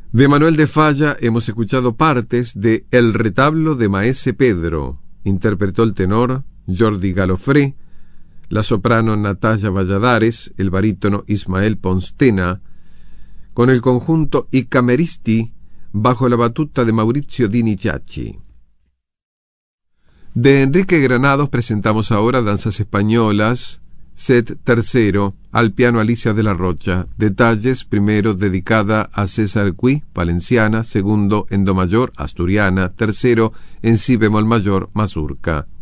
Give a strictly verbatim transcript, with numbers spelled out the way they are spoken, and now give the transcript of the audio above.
De Manuel de Falla hemos escuchado partes de El retablo de Maese Pedro. Interpretó el tenor Jordi Galofré, la soprano Natalia Valladares, el barítono Ismael Ponstena, con el conjunto I Cameristi bajo la batuta de Maurizio Dini Ciacci. De Enrique Granados presentamos ahora Danzas Españolas, set tercero, al piano Alicia de la Rocha. Detalles: primero, dedicada a César Cui, valenciana; segundo, en do mayor, asturiana; tercero, en si bemol mayor, mazurca.